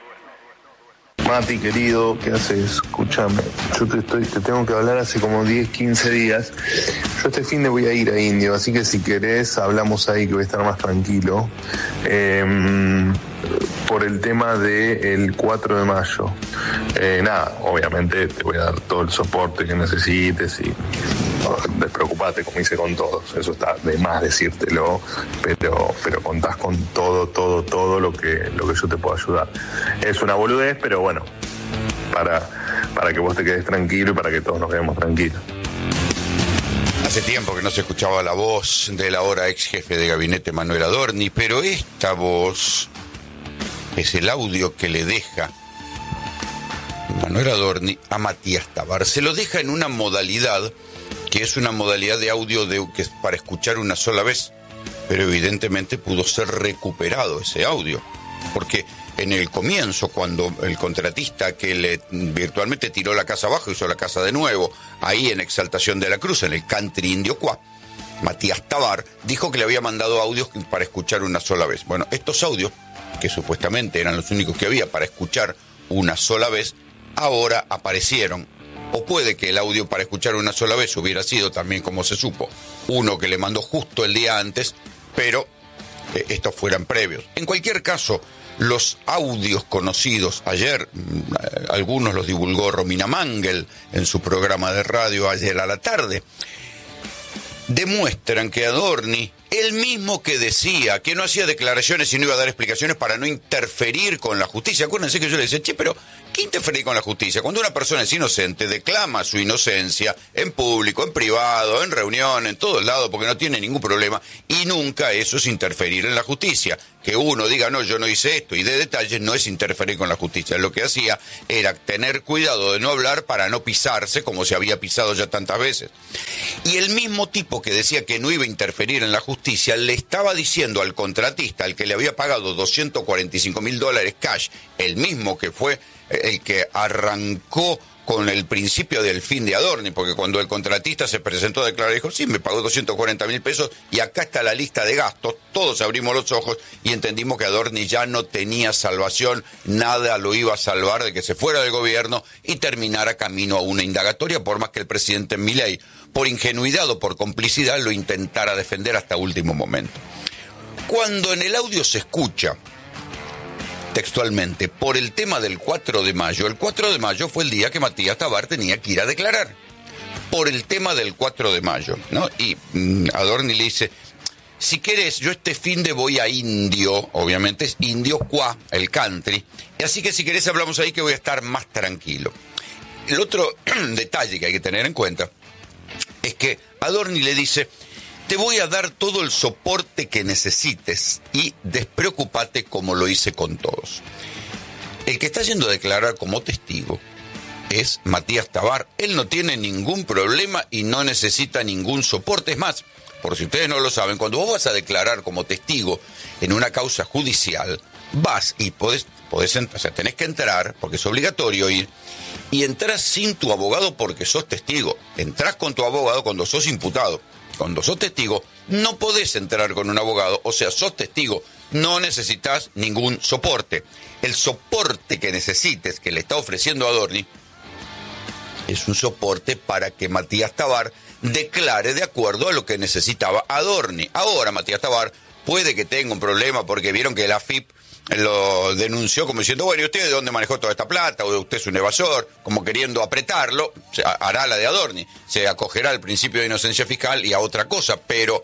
Mati, querido, ¿qué haces? Escúchame, yo te, estoy, te tengo que hablar hace como diez, quince días. Yo este fin de voy a ir a Indio, así que si querés hablamos ahí que voy a estar más tranquilo. Eh, por el tema del cuatro de mayo. Eh, nada, obviamente te voy a dar todo el soporte que necesites y no, despreocupate, como hice con todos. Eso está de más decírtelo, pero, pero contás con todo, todo, todo lo que, lo que yo te puedo ayudar. Es una boludez, pero bueno, para, para que vos te quedes tranquilo y para que todos nos quedemos tranquilos. Hace tiempo que no se escuchaba la voz del ahora ex jefe de gabinete Manuel Adorni, pero esta voz es el audio que le deja Manuel Adorni a Matías Tabar. Se lo deja en una modalidad que es una modalidad de audio de, que es para escuchar una sola vez, pero evidentemente pudo ser recuperado ese audio, porque en el comienzo, cuando el contratista que le virtualmente tiró la casa abajo, hizo la casa de nuevo, ahí en Exaltación de la Cruz, en el country indio Cuá, Matías Tabar dijo que le había mandado audios para escuchar una sola vez. Bueno, estos audios, que supuestamente eran los únicos que había para escuchar una sola vez, ahora aparecieron. O puede que el audio para escuchar una sola vez hubiera sido también, como se supo, uno que le mandó justo el día antes, pero eh, estos fueran previos. En cualquier caso, los audios conocidos ayer, eh, algunos los divulgó Romina Mangel en su programa de radio ayer a la tarde, demuestran que Adorni El mismo que decía que no hacía declaraciones y no iba a dar explicaciones para no interferir con la justicia. Acuérdense que yo le decía, che, pero ¿qué interferir con la justicia? Cuando una persona es inocente, declama su inocencia en público, en privado, en reunión, en todos lados, porque no tiene ningún problema, y nunca eso es interferir en la justicia. Que uno diga, no, yo no hice esto, y de detalles, no es interferir con la justicia. Lo que hacía era tener cuidado de no hablar para no pisarse, como se había pisado ya tantas veces. Y el mismo tipo que decía que no iba a interferir en la justicia, le estaba diciendo al contratista, al que le había pagado doscientos cuarenta y cinco mil dólares cash, el mismo que fue el que arrancó con el principio del fin de Adorni, porque cuando el contratista se presentó a declarar, dijo, sí, me pagó doscientos cuarenta mil pesos y acá está la lista de gastos. Todos abrimos los ojos y entendimos que Adorni ya no tenía salvación, nada lo iba a salvar de que se fuera del gobierno y terminara camino a una indagatoria, por más que el presidente Milei, por ingenuidad o por complicidad, lo intentara defender hasta último momento. Cuando en el audio se escucha textualmente, por el tema del cuatro de mayo, el cuatro de mayo fue el día que Matías Tabar tenía que ir a declarar, por el tema del cuatro de mayo, ¿no? Y mmm, Adorni le dice, si querés, yo este fin de voy a Indio, obviamente es Indio Qua, el country, así que si querés hablamos ahí que voy a estar más tranquilo. El otro detalle que hay que tener en cuenta es que Adorni le dice, te voy a dar todo el soporte que necesites y despreocupate como lo hice con todos. El que está yendo a declarar como testigo es Matías Tabar. Él no tiene ningún problema y no necesita ningún soporte. Es más, por si ustedes no lo saben, cuando vos vas a declarar como testigo en una causa judicial, vas y podés, podés o sea, tenés que entrar, porque es obligatorio ir, y entras sin tu abogado porque sos testigo. Entrás con tu abogado cuando sos imputado. Cuando sos testigo, no podés entrar con un abogado, o sea, sos testigo, no necesitas ningún soporte. El soporte que necesites, que le está ofreciendo Adorni, es un soporte para que Matías Tabar declare de acuerdo a lo que necesitaba Adorni. Ahora Matías Tabar puede que tenga un problema porque vieron que la A F I P lo denunció como diciendo, bueno, ¿y usted de dónde manejó toda esta plata? ¿O usted es un evasor? Como queriendo apretarlo, se hará la de Adorni, se acogerá al principio de inocencia fiscal y a otra cosa, pero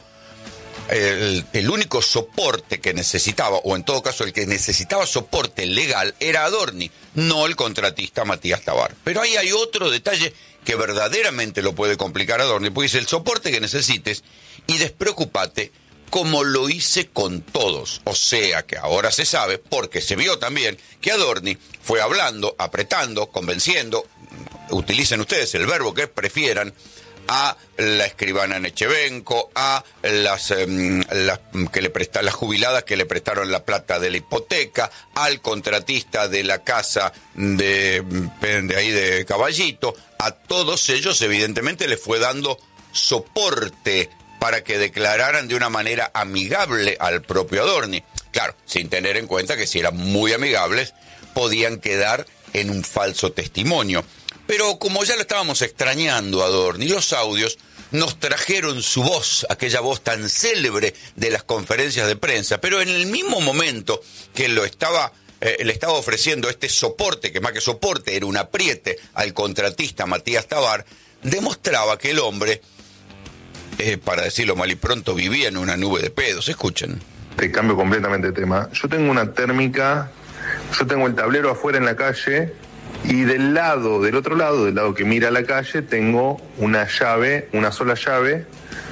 el, el único soporte que necesitaba, o en todo caso el que necesitaba soporte legal, era Adorni, no el contratista Matías Tabar. Pero ahí hay otro detalle que verdaderamente lo puede complicar a Adorni, porque dice, el soporte que necesites y despreocupate como lo hice con todos. O sea que ahora se sabe, porque se vio también, que Adorni fue hablando, apretando, convenciendo, utilicen ustedes el verbo que prefieran, a la escribana Nechevenko, a las, eh, las, que le presta, las jubiladas que le prestaron la plata de la hipoteca, al contratista de la casa de, de ahí de Caballito, a todos ellos evidentemente les fue dando soporte para que declararan de una manera amigable al propio Adorni. Claro, sin tener en cuenta que si eran muy amigables, podían quedar en un falso testimonio. Pero como ya lo estábamos extrañando a Adorni, los audios nos trajeron su voz, aquella voz tan célebre de las conferencias de prensa, pero en el mismo momento que lo estaba, eh, le estaba ofreciendo este soporte, que más que soporte era un apriete al contratista Matías Tabar, demostraba que el hombre, Eh, para decirlo mal y pronto, vivía en una nube de pedos. Escuchen. Te cambio completamente de tema. Yo tengo una térmica, yo tengo el tablero afuera en la calle y del lado, del otro lado, del lado que mira a la calle, tengo una llave, una sola llave,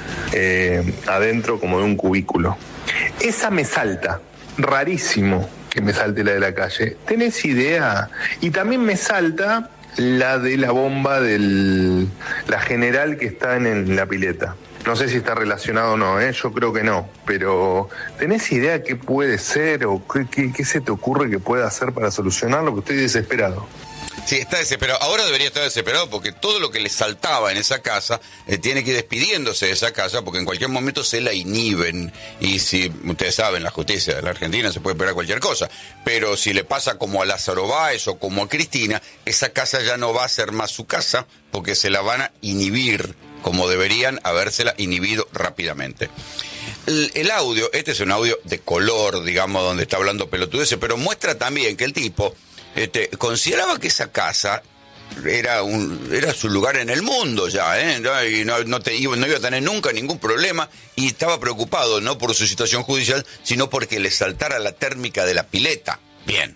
eh, adentro como de un cubículo. Esa me salta, rarísimo que me salte la de la calle. ¿Tenés idea? Y también me salta la de la bomba de la general que está en, en la pileta. No sé si está relacionado o no, ¿eh? Yo creo que no, pero ¿tenés idea qué puede ser o qué, qué, qué se te ocurre que pueda hacer para solucionarlo? Porque estoy desesperado. Sí, está desesperado. Ahora debería estar desesperado porque todo lo que le saltaba en esa casa, eh, tiene que ir despidiéndose de esa casa porque en cualquier momento se la inhiben. Y si, ustedes saben, la justicia de la Argentina se puede esperar cualquier cosa. Pero si le pasa como a Lázaro Báez o como a Cristina, esa casa ya no va a ser más su casa porque se la van a inhibir, como deberían habérsela inhibido rápidamente. El, el audio, este es un audio de color, digamos, donde está hablando pelotudeces, pero muestra también que el tipo este, consideraba que esa casa era un era su lugar en el mundo ya, ¿eh? Y no, no, te, no iba a tener nunca ningún problema, y estaba preocupado no por su situación judicial, sino porque le saltara la térmica de la pileta. Bien.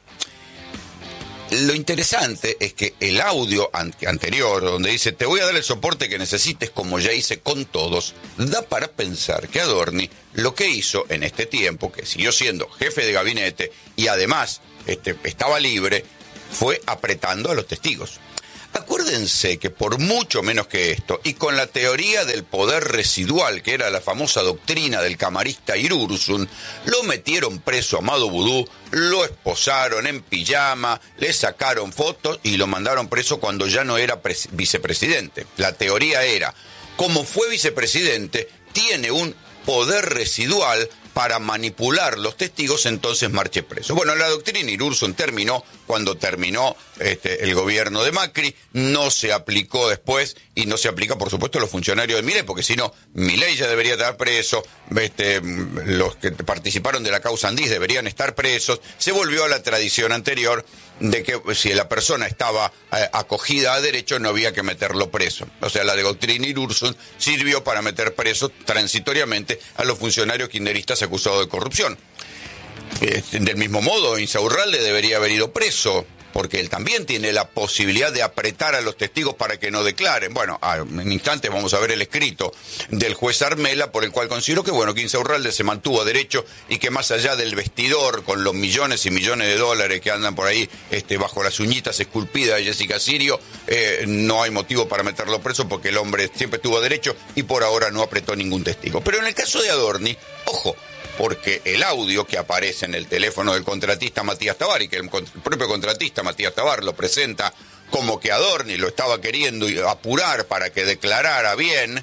Lo interesante es que el audio an- anterior, donde dice te voy a dar el soporte que necesites como ya hice con todos, da para pensar que Adorni lo que hizo en este tiempo, que siguió siendo jefe de gabinete y además este, estaba libre, fue apretando a los testigos. Acuérdense que por mucho menos que esto, y con la teoría del poder residual, que era la famosa doctrina del camarista Irursun, lo metieron preso a Amado Vudú, lo esposaron en pijama, le sacaron fotos y lo mandaron preso cuando ya no era pres- vicepresidente. La teoría era, como fue vicepresidente, tiene un poder residual para manipular los testigos, entonces marche preso. Bueno, la doctrina Irursun terminó cuando terminó este, el gobierno de Macri, no se aplicó después, y no se aplica, por supuesto, a los funcionarios de Milei, porque si no, Milei ya debería estar preso, este, los que participaron de la causa Andís deberían estar presos. Se volvió a la tradición anterior de que si la persona estaba eh, acogida a derecho no había que meterlo preso. O sea, la doctrina Irursun sirvió para meter presos transitoriamente a los funcionarios kirchneristas acusados de corrupción. Eh, del mismo modo, Insaurralde debería haber ido preso, porque él también tiene la posibilidad de apretar a los testigos para que no declaren. Bueno, en instantes vamos a ver el escrito del juez Armela, por el cual considero que, bueno, que Insaurralde se mantuvo a derecho y que más allá del vestidor, con los millones y millones de dólares que andan por ahí este, bajo las uñitas esculpidas de Jessica Sirio, eh, no hay motivo para meterlo preso porque el hombre siempre estuvo a derecho y por ahora no apretó ningún testigo. Pero en el caso de Adorni, ojo, porque el audio que aparece en el teléfono del contratista Matías Tabar, y que el, el propio contratista Matías Tabar lo presenta como que Adorni lo estaba queriendo apurar para que declarara bien,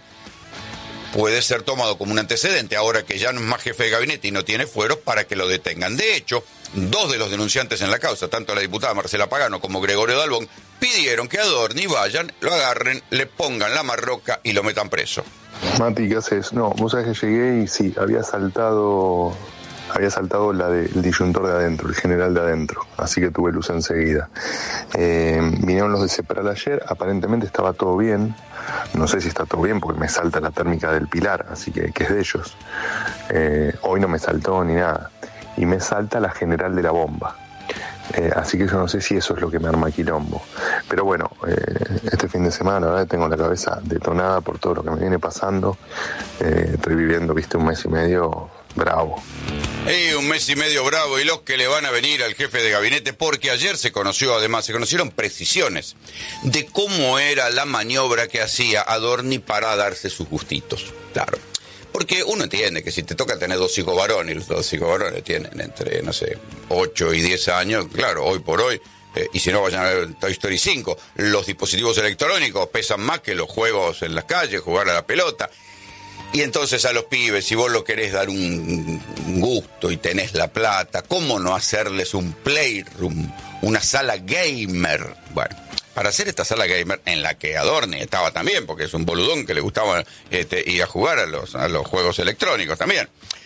puede ser tomado como un antecedente, ahora que ya no es más jefe de gabinete y no tiene fueros, para que lo detengan. De hecho, dos de los denunciantes en la causa, tanto la diputada Marcela Pagano como Gregorio Dalbón, pidieron que Adorni vayan, lo agarren, le pongan la marroca y lo metan preso. Mati, ¿qué haces? No, vos sabés que llegué y sí, había saltado, había saltado la de, el disyuntor de adentro, el general de adentro, así que tuve luz enseguida. Eh, vinieron los de Cepral ayer, aparentemente estaba todo bien, no sé si está todo bien porque me salta la térmica del Pilar, así que, que es de ellos. Eh, hoy no me saltó ni nada, y me salta la general de la bomba. Eh, así que yo no sé si eso es lo que me arma quilombo. Pero bueno, eh, este fin de semana, ¿verdad? Tengo la cabeza detonada por todo lo que me viene pasando. Eh, estoy viviendo, viste, un mes y medio bravo. Eh, un mes y medio bravo, y los que le van a venir al jefe de gabinete, porque ayer se conoció, además, se conocieron precisiones de cómo era la maniobra que hacía Adorni para darse sus gustitos. Claro. Porque uno entiende que si te toca tener dos hijos varones, y los dos hijos varones tienen entre, no sé, ocho y diez años, claro, hoy por hoy, eh, y si no vayan a ver Toy Story cinco, los dispositivos electrónicos pesan más que los juegos en las calles, jugar a la pelota. Y entonces a los pibes, si vos lo querés dar un gusto y tenés la plata, ¿cómo no hacerles un playroom, una sala gamer? Bueno, para hacer esta sala gamer, en la que Adorni estaba también, porque es un boludón que le gustaba este, ir a jugar a los, a los juegos electrónicos también.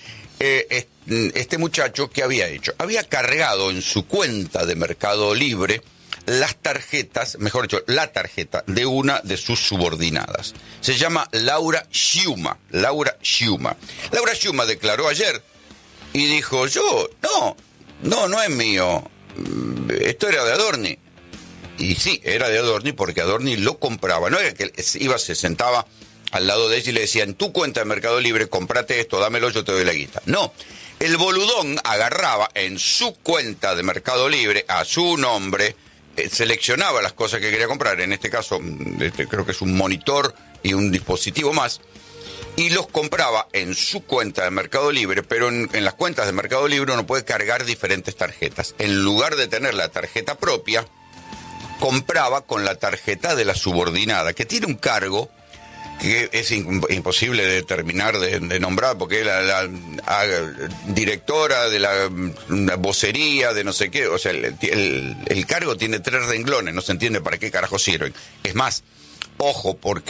Eh, este muchacho, ¿qué había hecho? Había cargado en su cuenta de Mercado Libre las tarjetas, mejor dicho, la tarjeta de una de sus subordinadas. Se llama Laura Schiuma. Laura Schiuma. Laura Schiuma declaró ayer y dijo, yo, no, no, no es mío. Esto era de Adorni. Y sí, era de Adorni porque Adorni lo compraba. No era que iba, se sentaba al lado de ella y le decía, en tu cuenta de Mercado Libre, comprate esto, dámelo, yo te doy la guita. No, el boludón agarraba en su cuenta de Mercado Libre a su nombre, eh, seleccionaba las cosas que quería comprar, en este caso este, creo que es un monitor y un dispositivo más, y los compraba en su cuenta de Mercado Libre, pero en, en las cuentas de Mercado Libre uno puede cargar diferentes tarjetas. En lugar de tener la tarjeta propia, compraba con la tarjeta de la subordinada, que tiene un cargo que es imposible de terminar de, de nombrar, porque es la, la, la directora de la, la vocería de no sé qué, o sea, el, el, el cargo tiene tres renglones, no se entiende para qué carajo sirven. Es más, ojo, porque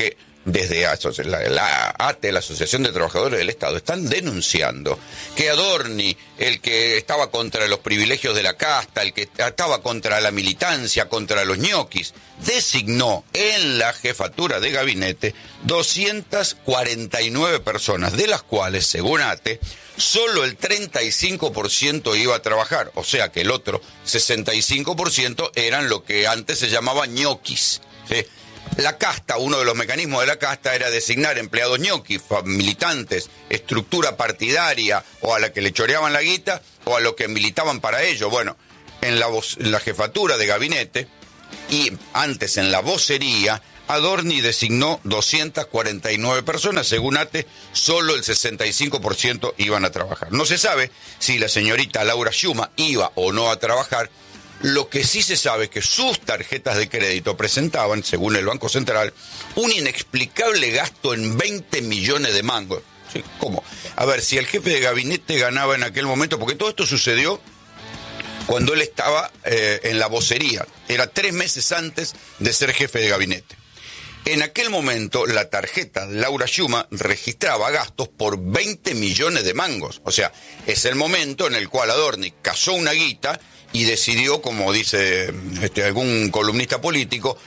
desde la, la A T E, la Asociación de Trabajadores del Estado, están denunciando que Adorni, el que estaba contra los privilegios de la casta, el que estaba contra la militancia, contra los ñoquis, designó en la jefatura de gabinete doscientas cuarenta y nueve personas, de las cuales, según A T E, solo el treinta y cinco por ciento iba a trabajar, o sea que el otro sesenta y cinco por ciento eran lo que antes se llamaba ñoquis, ¿sí? La casta, uno de los mecanismos de la casta era designar empleados ñoquis, militantes, estructura partidaria, o a la que le choreaban la guita, o a los que militaban para ello. Bueno, en la, voz, en la jefatura de gabinete, y antes en la vocería, Adorni designó doscientas cuarenta y nueve personas, según A T E, solo el sesenta y cinco por ciento iban a trabajar. No se sabe si la señorita Laura Sciuma iba o no a trabajar. Lo que sí se sabe es que sus tarjetas de crédito presentaban, según el Banco Central, un inexplicable gasto en veinte millones de mangos. ¿Sí? ¿Cómo? A ver, si el jefe de gabinete ganaba en aquel momento, porque todo esto sucedió cuando él estaba eh, en la vocería, era tres meses antes de ser jefe de gabinete. En aquel momento, la tarjeta de Laura Sciuma registraba gastos por veinte millones de mangos. O sea, es el momento en el cual Adorni cazó una guita y decidió, como dice este, algún columnista político,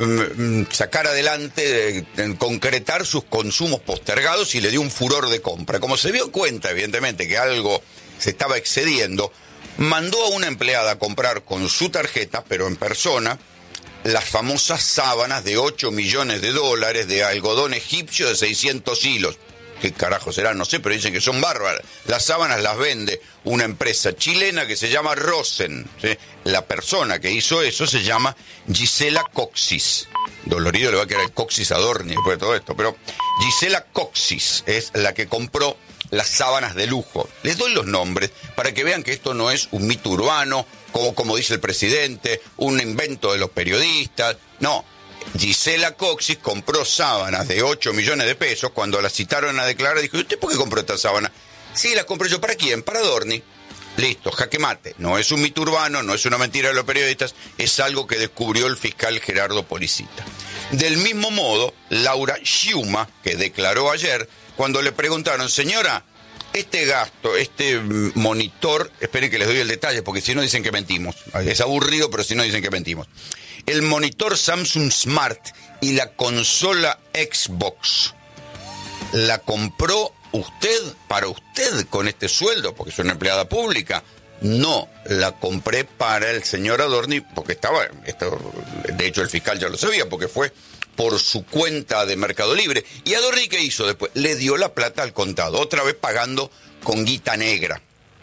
sacar adelante, concretar sus consumos postergados, y le dio un furor de compra. Como se dio cuenta, evidentemente, que algo se estaba excediendo, mandó a una empleada a comprar con su tarjeta, pero en persona, las famosas sábanas de ocho millones de dólares de algodón egipcio de seiscientos hilos. ¿Qué carajo será? No sé, pero dicen que son bárbaras. Las sábanas las vende una empresa chilena que se llama Rosen, ¿sí? La persona que hizo eso se llama Gisela Coxis. Dolorido le va a quedar el Coxis a Adorni después de todo esto, pero Gisela Coxis es la que compró las sábanas de lujo. Les doy los nombres para que vean que esto no es un mito urbano, como, como dice el presidente, un invento de los periodistas. No, Gisela Coxis compró sábanas de ocho millones de pesos. Cuando la citaron a declarar, dijo: ¿y usted por qué compró esta sábana? Sí, las compré yo. ¿Para quién? Para Adorni. Listo, jaque mate. No es un mito urbano, no es una mentira de los periodistas, es algo que descubrió el fiscal Gerardo Policita. Del mismo modo, Laura Sciuma, que declaró ayer, cuando le preguntaron: señora, este gasto, este monitor, esperen que les doy el detalle, porque si no dicen que mentimos. Es aburrido, pero si no dicen que mentimos. El monitor Samsung Smart y la consola Xbox, ¿la compró usted, para usted, con este sueldo, porque es una empleada pública? No, la compré para el señor Adorni, porque estaba, esto, de hecho el fiscal ya lo sabía, porque fue por su cuenta de Mercado Libre. ¿Y Adorni qué hizo después? Le dio la plata al contado, otra vez pagando con guita negra.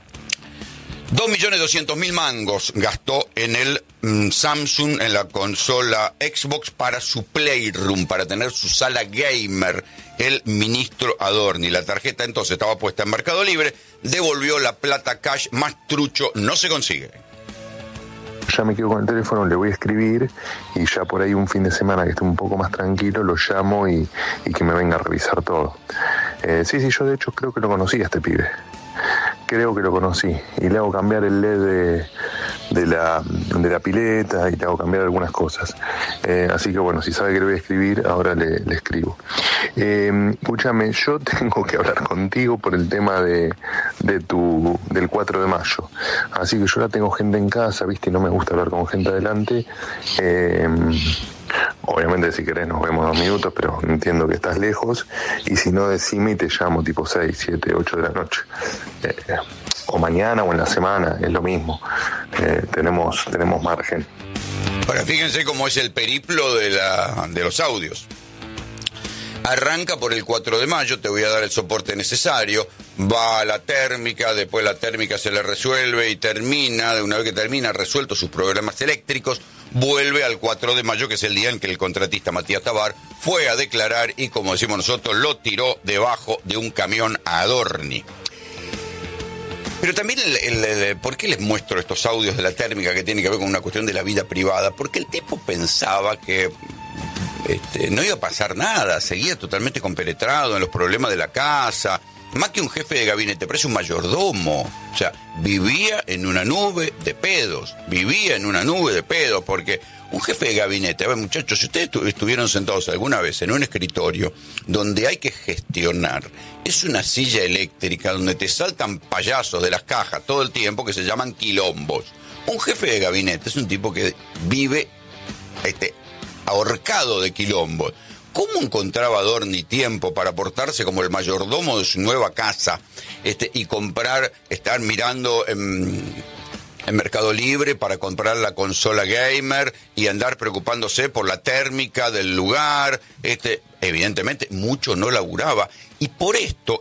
Dos millones doscientos mil mangos gastó en el mm, Samsung, en la consola Xbox, para su Playroom, para tener su sala gamer, el ministro Adorni. La tarjeta entonces estaba puesta en Mercado Libre, devolvió la plata cash, más trucho no se consigue. Ya me quedo con el teléfono, le voy a escribir, y ya por ahí un fin de semana que esté un poco más tranquilo, lo llamo y, y que me venga a revisar todo. Eh, sí, sí, yo de hecho creo que lo conocí a este pibe. Creo que lo conocí, y le hago cambiar el L E D de, de, la, de la pileta, y le hago cambiar algunas cosas. Eh, así que bueno, si sabe que le voy a escribir, ahora le, le escribo. Eh, escúchame, yo tengo que hablar contigo por el tema de, de tu del cuatro de mayo. Así que yo ya tengo gente en casa, viste, y no me gusta hablar con gente adelante. Eh, Obviamente, si querés nos vemos dos minutos, pero entiendo que estás lejos, y si no, decime y te llamo tipo seis, siete, ocho de la noche. Eh, o mañana o en la semana, es lo mismo. Eh, tenemos, tenemos margen. Ahora, fíjense cómo es el periplo de, la, de los audios. Arranca por el cuatro de mayo, te voy a dar el soporte necesario, va a la térmica, después la térmica se le resuelve y termina, de una vez que termina, resuelto sus problemas eléctricos, vuelve al cuatro de mayo, que es el día en que el contratista Matías Tabar fue a declarar y, como decimos nosotros, lo tiró debajo de un camión a Adorni. Pero también, el, el, el, ¿por qué les muestro estos audios de la térmica que tienen que ver con una cuestión de la vida privada? Porque el tipo pensaba que Este, no iba a pasar nada, seguía totalmente compenetrado en los problemas de la casa, más que un jefe de gabinete, parece un mayordomo. O sea, vivía en una nube de pedos, vivía en una nube de pedos, porque un jefe de gabinete, a ver muchachos, si ustedes estuvieron sentados alguna vez en un escritorio donde hay que gestionar, es una silla eléctrica donde te saltan payasos de las cajas todo el tiempo que se llaman quilombos. Un jefe de gabinete es un tipo que vive este, ahorcado de quilombos. ¿Cómo encontraba Dorni tiempo para portarse como el mayordomo de su nueva casa este, y comprar, estar mirando en, en Mercado Libre para comprar la consola gamer y andar preocupándose por la térmica del lugar? Este, evidentemente, mucho no laburaba. Y por esto